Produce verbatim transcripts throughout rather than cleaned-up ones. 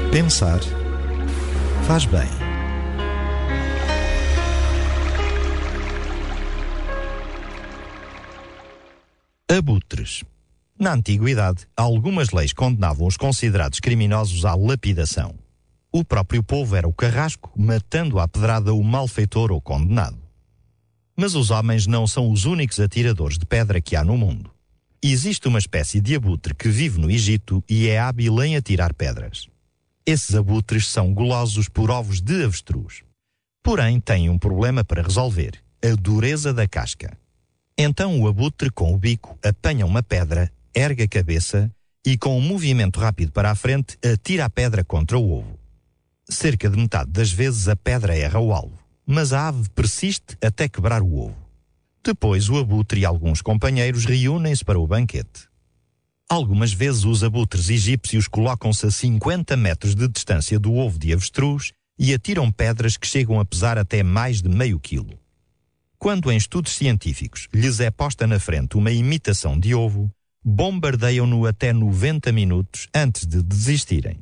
Pensar faz bem. Abutres. Na antiguidade, algumas leis condenavam os considerados criminosos à lapidação. O próprio povo era o carrasco, matando à pedrada o malfeitor ou condenado. Mas os homens não são os únicos atiradores de pedra que há no mundo. Existe uma espécie de abutre que vive no Egito e é hábil em atirar pedras. Esses abutres são gulosos por ovos de avestruz. Porém, têm um problema para resolver: a dureza da casca. Então o abutre, com o bico, apanha uma pedra, ergue a cabeça e, com um movimento rápido para a frente, atira a pedra contra o ovo. Cerca de metade das vezes a pedra erra o alvo, mas a ave persiste até quebrar o ovo. Depois o abutre e alguns companheiros reúnem-se para o banquete. Algumas vezes os abutres egípcios colocam-se a cinquenta metros de distância do ovo de avestruz e atiram pedras que chegam a pesar até mais de meio quilo. Quando em estudos científicos lhes é posta na frente uma imitação de ovo, bombardeiam-no até noventa minutos antes de desistirem.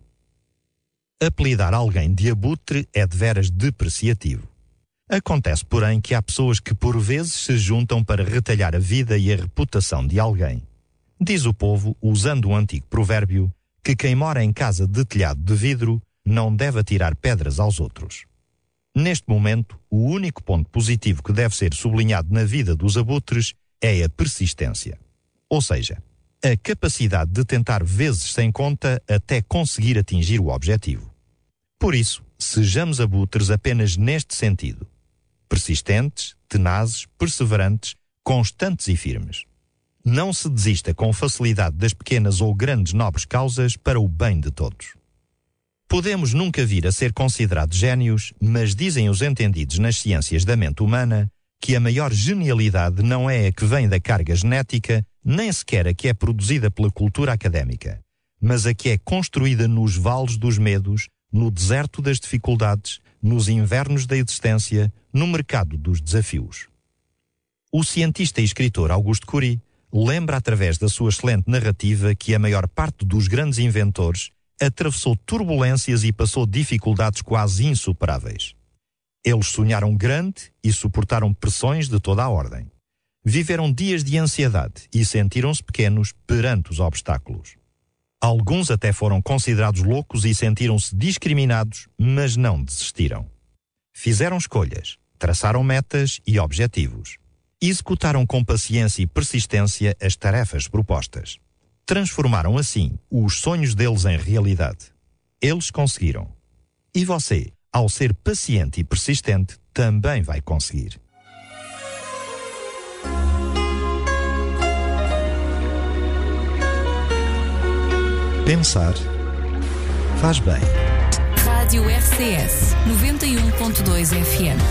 Apelidar alguém de abutre é deveras depreciativo. Acontece, porém, que há pessoas que por vezes se juntam para retalhar a vida e a reputação de alguém. Diz o povo, usando um antigo provérbio, que quem mora em casa de telhado de vidro não deve atirar pedras aos outros. Neste momento, o único ponto positivo que deve ser sublinhado na vida dos abutres é a persistência. Ou seja, a capacidade de tentar vezes sem conta até conseguir atingir o objetivo. Por isso, sejamos abutres apenas neste sentido: persistentes, tenazes, perseverantes, constantes e firmes. Não se desista com facilidade das pequenas ou grandes nobres causas para o bem de todos. Podemos nunca vir a ser considerados génios, mas dizem os entendidos nas ciências da mente humana que a maior genialidade não é a que vem da carga genética, nem sequer a que é produzida pela cultura académica, mas a que é construída nos vales dos medos, no deserto das dificuldades, nos invernos da existência, no mercado dos desafios. O cientista e escritor Auguste Curie lembra através da sua excelente narrativa que a maior parte dos grandes inventores atravessou turbulências e passou dificuldades quase insuperáveis. Eles sonharam grande e suportaram pressões de toda a ordem. Viveram dias de ansiedade e sentiram-se pequenos perante os obstáculos. Alguns até foram considerados loucos e sentiram-se discriminados, mas não desistiram. Fizeram escolhas, traçaram metas e objetivos. Executaram com paciência e persistência as tarefas propostas. Transformaram assim os sonhos deles em realidade. Eles conseguiram. E você, ao ser paciente e persistente, também vai conseguir. Pensar faz bem. Rádio R C S noventa e um ponto dois F M.